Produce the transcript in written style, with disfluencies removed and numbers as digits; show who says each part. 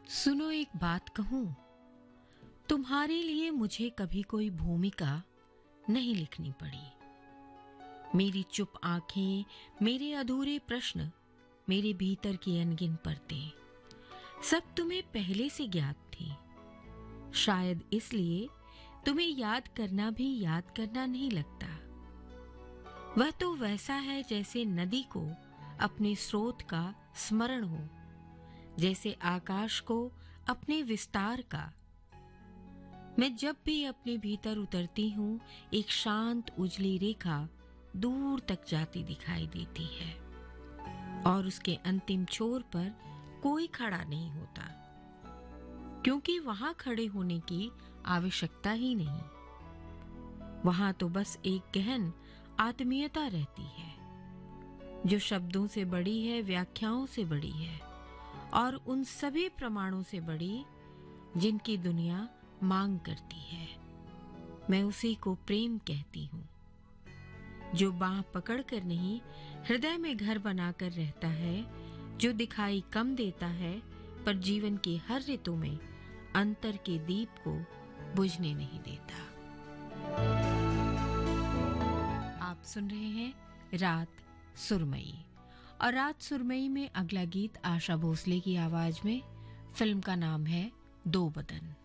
Speaker 1: सुनो एक बात कहूं, तुम्हारे लिए मुझे कभी कोई भूमिका नहीं लिखनी पड़ी। मेरी चुप आंखें, मेरे अधूरे प्रश्न, मेरे भीतर की अनगिन परतें, सब तुम्हें पहले से ज्ञात थी। शायद इसलिए तुम्हें याद करना भी याद करना नहीं लगता। वह तो वैसा है जैसे नदी को अपने स्रोत का स्मरण हो, जैसे आकाश को अपने विस्तार का। मैं जब भी अपने भीतर उतरती हूँ, एक शांत उजली रेखा दूर तक जाती दिखाई देती है और उसके अंतिम छोर पर कोई खड़ा नहीं होता, क्योंकि वहां खड़े होने की आवश्यकता ही नहीं। वहां तो बस एक गहन आत्मीयता रहती है, जो शब्दों से बड़ी है, व्याख्याओं से बड़ी है और उन सभी प्रमाणों से बड़ी जिनकी दुनिया मांग करती है। मैं उसी को प्रेम कहती हूँ, जो बाह पकड़कर नहीं, हृदय में घर बनाकर रहता है, जो दिखाई कम देता है पर जीवन की हर ऋतु में अंतर के दीप को बुझने नहीं देता। आप सुन रहे हैं रात सुरमई, और रात सुरमई में अगला गीत आशा भोसले की आवाज में। फिल्म का नाम है दो बदन।